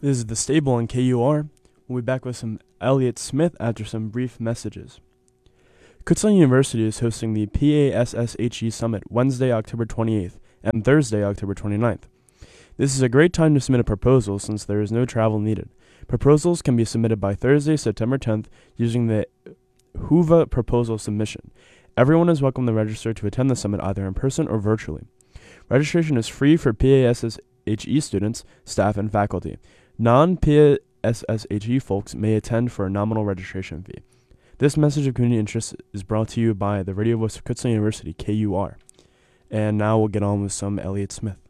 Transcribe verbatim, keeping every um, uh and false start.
This is The Stable on K U R. We'll be back with some Elliott Smith after some brief messages. Kutztown University is hosting the P A S S H E Summit Wednesday, October twenty-eighth and Thursday, October twenty-ninth. This is a great time to submit a proposal since there is no travel needed. Proposals can be submitted by Thursday, September tenth using the Whova proposal submission. Everyone is welcome to register to attend the summit either in person or virtually. Registration is free for P A S S H E students, staff, and faculty. Non-P A S S H E folks may attend for a nominal registration fee. This message of community interest is brought to you by the radio voice of Kutztown University, K U R. And now we'll get on with some Elliott Smith.